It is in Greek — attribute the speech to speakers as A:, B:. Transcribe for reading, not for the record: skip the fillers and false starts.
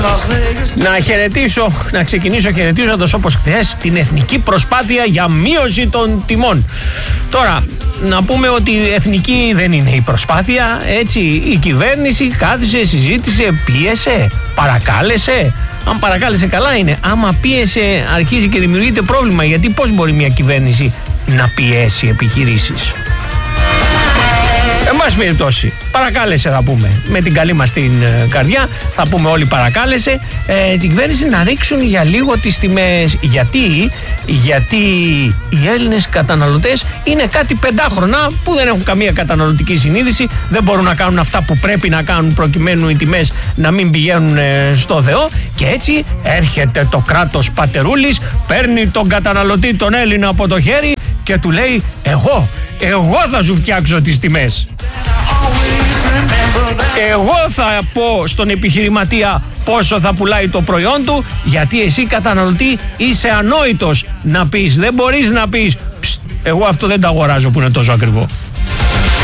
A: Να ξεκινήσω χαιρετίζοντας όπως χθες την εθνική προσπάθεια για μείωση των τιμών. Τώρα, να πούμε ότι εθνική δεν είναι η προσπάθεια, έτσι. Η κυβέρνηση κάθισε, συζήτησε, πίεσε, παρακάλεσε. Αν παρακάλεσε καλά είναι. Άμα πίεσε αρχίζει και δημιουργείται πρόβλημα, γιατί πώς μπορεί μια κυβέρνηση να πιέσει επιχειρήσεις? Εν πάση περιπτώσει, παρακάλεσε θα πούμε, με την καλή μας την καρδιά, θα πούμε όλοι παρακάλεσε την κυβέρνηση να ρίξουν για λίγο τις τιμές. Γιατί οι Έλληνες καταναλωτές είναι κάτι πεντάχρονα που δεν έχουν καμία καταναλωτική συνείδηση, δεν μπορούν να κάνουν αυτά που πρέπει να κάνουν προκειμένου οι τιμές να μην πηγαίνουν στο Θεό, και έτσι έρχεται το κράτος πατερούλης, παίρνει τον καταναλωτή τον Έλληνα από το χέρι και του λέει εγώ θα σου φτιάξω τις τιμές. Εγώ θα πω στον επιχειρηματία πόσο θα πουλάει το προϊόν του, γιατί εσύ καταναλωτή είσαι ανόητος να πεις, δεν μπορείς να πεις εγώ αυτό δεν το αγοράζω που είναι τόσο ακριβό.